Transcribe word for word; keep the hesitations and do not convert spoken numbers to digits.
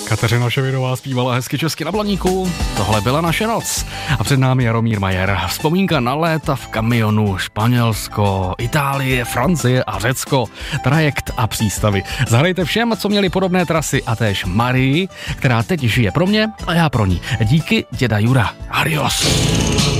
Kateřina Ševidová zpívala hezky česky na Blaníku. Tohle byla naše noc. A před námi Jaromír Majer. Vzpomínka na léta v kamionu, Španělsko, Itálie, Francie a Řecko, trajekt a přístavy. Zahrajte všem, co měli podobné trasy, a též Marii, která teď žije pro mě a já pro ní. Díky, děda Jura. Adios.